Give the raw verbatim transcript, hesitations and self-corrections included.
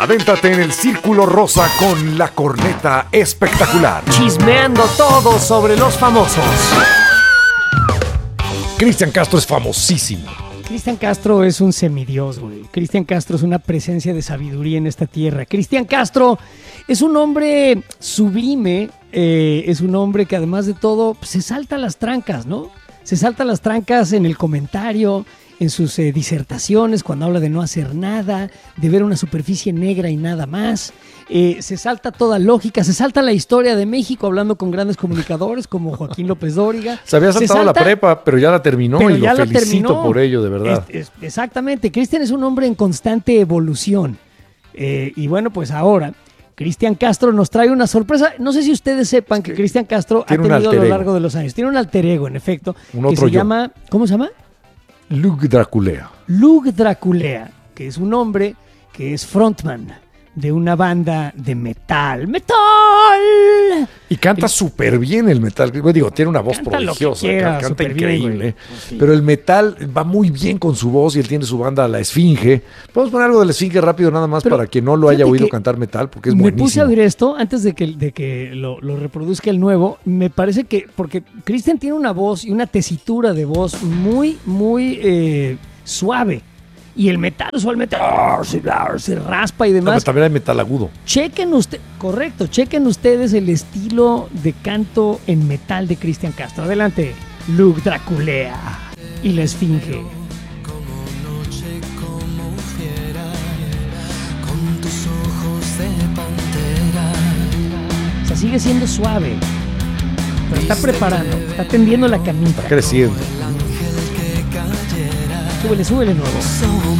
Adéntrate en el Círculo Rosa con la corneta espectacular. Chismeando todo sobre los famosos. Cristian Castro es famosísimo. Cristian Castro es un semidios, güey. Cristian Castro es una presencia de sabiduría en esta tierra. Cristian Castro es un hombre sublime, eh, es un hombre que además de todo pues, se salta las trancas, ¿no? Se salta las trancas en el comentario, en sus eh, disertaciones, cuando habla de no hacer nada, de ver una superficie negra y nada más. Eh, se salta toda lógica, se salta la historia de México hablando con grandes comunicadores como Joaquín López Dóriga. Se había saltado se salta, la prepa, pero ya la terminó pero y ya lo la felicito terminó. por ello, de verdad. Es, es, exactamente, Cristian es un hombre en constante evolución. Eh, y bueno, pues ahora Cristian Castro nos trae una sorpresa. No sé si ustedes sepan que Cristian Castro ha Tiene un tenido a alter lo ego. largo de los años. Tiene un alter ego, en efecto, Un que otro se yo. llama, ¿cómo se llama? Luke Draculea. Luke Draculea, que es un hombre que es frontman de una banda de metal. ¡Metal! Y canta súper bien el metal. Digo, tiene una voz Canta lo que prodigiosa, quiera, canta súper bien, increíble. güey. Pues sí. Pero el metal va muy bien con su voz y él tiene su banda La Esfinge. Podemos poner algo de La Esfinge rápido nada más Pero para quien no lo haya fíjate oído que cantar metal, porque es me buenísimo. puse a ver esto antes de que, de que lo, lo reproduzca el nuevo. Me parece que, porque Cristian tiene una voz y una tesitura de voz muy, muy eh, suave. Y el metal usualmente arr, se, arr, se raspa y No, demás. pero también hay metal agudo. Chequen usted, correcto, chequen ustedes el estilo de canto en metal de Cristian Castro. Adelante, Luke Draculea y La Esfinge. Como noche, como fiera, con tus ojos de pantera. O sea, sigue siendo suave, pero está preparando, está tendiendo la camita. Creciendo. El ángel que cayera Súbele, súbele nuevo. sobre